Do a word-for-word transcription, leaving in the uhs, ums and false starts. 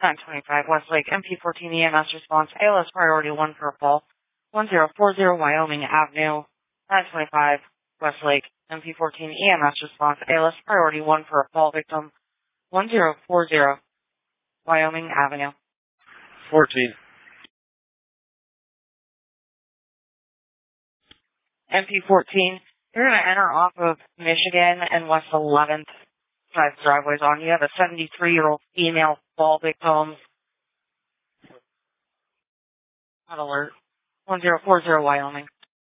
nine twenty-five Westlake, M P fourteen E M S response, A L S priority one for a fall, one zero four zero Wyoming Avenue, nine twenty-five Westlake, M P fourteen E M S response, A L S priority one for a fall victim, one zero four zero Wyoming Avenue. fourteen. M P fourteen, you're going to enter off of Michigan and West eleventh. Five driveways on. You have a seventy-three-year-old female fall victim. Not alert. one zero four zero Wyoming.